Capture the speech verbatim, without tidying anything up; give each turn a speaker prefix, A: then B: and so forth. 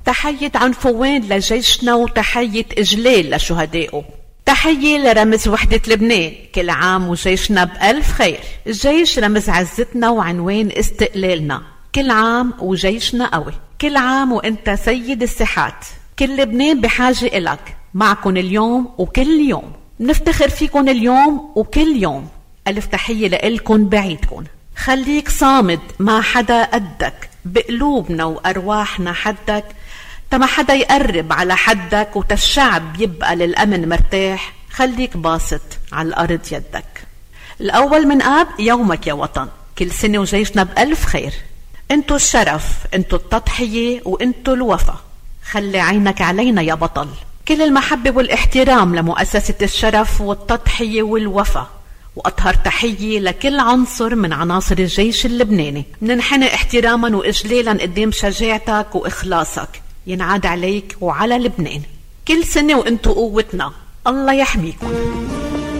A: تحية عنفوان لجيشنا وتحية إجلال لشهدائه. تحية لرمز وحدة لبنان، كل عام وجيشنا بألف خير. الجيش رمز عزتنا وعنوان استقلالنا، كل عام وجيشنا قوي. كل عام وانت سيد الساحات، كل لبنان بحاجة إلك. معكن اليوم وكل يوم، نفتخر فيكن اليوم وكل يوم. ألف تحية لإلكن بعيدكن. خليك صامد، ما حدا قدك، بقلوبنا وأرواحنا حدك، تما حدا يقرب على حدك، وتالشعب يبقى للأمن مرتاح. خليك باسط على الأرض يدك. الأول من آب يومك يا وطن، كل سنة وجيشنا بألف خير. انتو الشرف، انتو التضحية، وانتو الوفا. خلي عينك علينا يا بطل. كل المحبة والاحترام لمؤسسة الشرف والتضحية والوفا. وأطهر تحية لكل عنصر من عناصر الجيش اللبناني. مننحني احتراما وإجلالا قدام شجاعتك وإخلاصك. ينعاد عليك وعلى لبنان. كل سنة وانتو قوتنا، الله يحميكم.